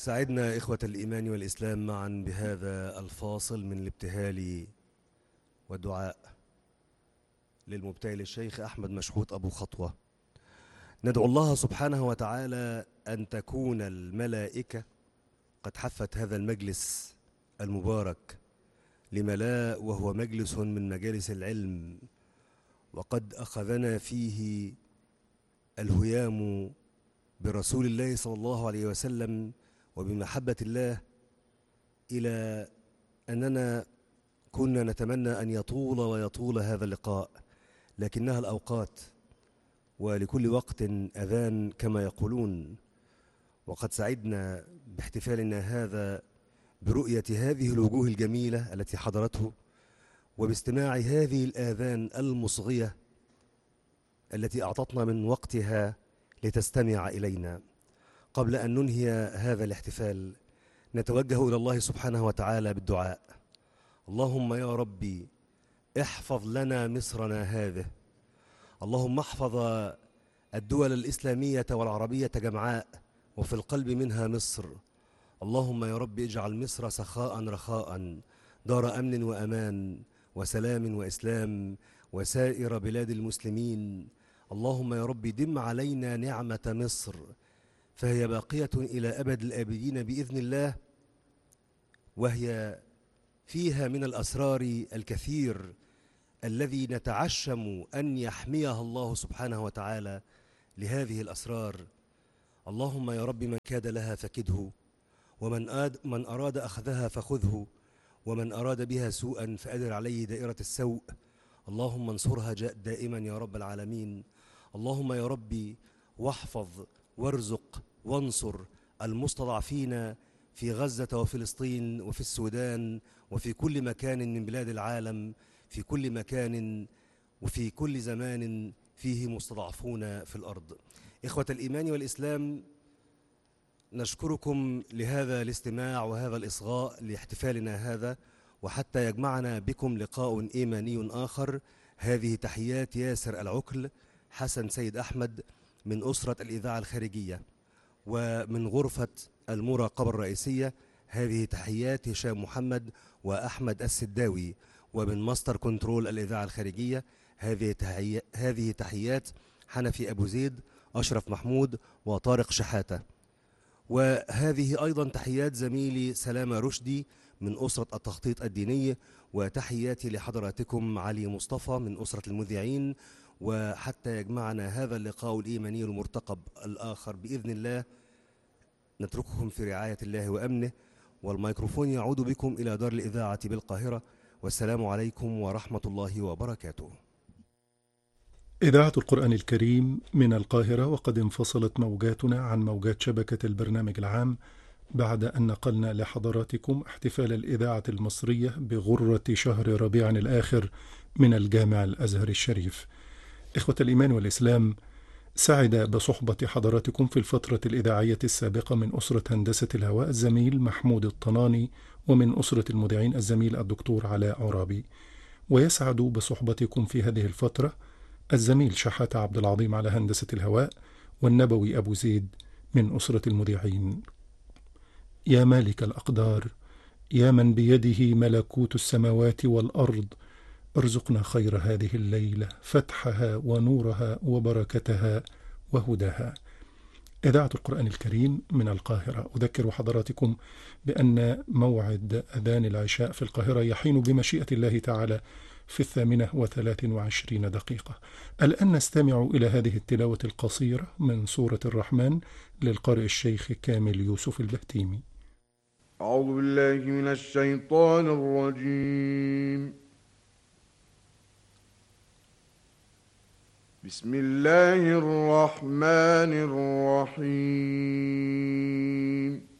سعدنا إخوة الإيمان والإسلام معا بهذا الفاصل من الابتهال والدعاء للمبتهل الشيخ أحمد مشحوت أبو خطوة. ندعو الله سبحانه وتعالى أن تكون الملائكة قد حفت هذا المجلس المبارك لملاء، وهو مجلس من مجالس العلم، وقد أخذنا فيه الهيام برسول الله صلى الله عليه وسلم وبمحبة الله، إلى أننا كنا نتمنى أن يطول ويطول هذا اللقاء، لكنها الأوقات، ولكل وقت أذان كما يقولون. وقد سعدنا باحتفالنا هذا برؤية هذه الوجوه الجميلة التي حضرته، وباستماع هذه الآذان المصغية التي أعطتنا من وقتها لتستمع إلينا. قبل أن ننهي هذا الاحتفال نتوجه إلى الله سبحانه وتعالى بالدعاء. اللهم يا ربي احفظ لنا مصرنا هذه، اللهم احفظ الدول الإسلامية والعربية جمعاء وفي القلب منها مصر. اللهم يا رب اجعل مصر سخاء رخاء، دار أمن وأمان وسلام وإسلام وسائر بلاد المسلمين. اللهم يا رب دم علينا نعمة مصر، فهي باقية إلى أبد الآبدين بإذن الله، وهي فيها من الأسرار الكثير الذي نتعشم أن يحميها الله سبحانه وتعالى لهذه الأسرار. اللهم يا رب من كاد لها فكده، ومن أراد أخذها فخذه، ومن أراد بها سوءا فأدر عليه دائرة السوء. اللهم انصرها دائما يا رب العالمين. اللهم يا ربي واحفظ وارزق وانصر المستضعفين في غزة وفلسطين وفي السودان وفي كل مكان من بلاد العالم، في كل مكان وفي كل زمان فيه مستضعفون في الأرض. إخوة الإيمان والإسلام، نشكركم لهذا الاستماع وهذا الإصغاء لاحتفالنا هذا، وحتى يجمعنا بكم لقاء إيماني آخر. هذه تحيات ياسر العكل حسن سيد أحمد من أسرة الإذاعة الخارجية، ومن غرفة المراقبة الرئيسية هذه تحيات هشام محمد وأحمد السداوي، ومن ماستر كنترول الإذاعة الخارجية هذه تحيات حنفي أبو زيد، أشرف محمود، وطارق شحاتة. وهذه أيضا تحيات زميلي سلامة رشدي من أسرة التخطيط الديني، وتحياتي لحضراتكم علي مصطفى من أسرة المذيعين. وحتى يجمعنا هذا اللقاء الإيماني المرتقب الآخر بإذن الله، نترككم في رعاية الله وأمنه، والميكروفون يعود بكم إلى دار الإذاعة بالقاهرة، والسلام عليكم ورحمة الله وبركاته. إذاعة القرآن الكريم من القاهرة، وقد انفصلت موجاتنا عن موجات شبكة البرنامج العام بعد أن نقلنا لحضراتكم احتفال الإذاعة المصرية بغرة شهر ربيع الآخر من الجامع الأزهر الشريف. إخوة الإيمان والإسلام، سعد بصحبة حضراتكم في الفترة الإذاعية السابقة من أسرة هندسة الهواء الزميل محمود الطناني، ومن أسرة المذيعين الزميل الدكتور علاء عرابي. ويسعد بصحبتكم في هذه الفترة الزميل شحاتة عبد العظيم على هندسة الهواء، والنبوي أبو زيد من أسرة المذيعين. يا مالك الأقدار، يا من بيده ملكوت السماوات والأرض، ارزقنا خير هذه الليلة، فتحها ونورها وبركتها وهداها. إذاعة القرآن الكريم من القاهرة. أذكر حضراتكم بأن موعد أذان العشاء في القاهرة يحين بمشيئة الله تعالى في 8:23. الآن نستمع إلى هذه التلاوة القصيرة من سورة الرحمن للقارئ الشيخ كامل يوسف البهتيمي. أعوذ بالله من الشيطان الرجيم. بسم الله الرحمن الرحيم.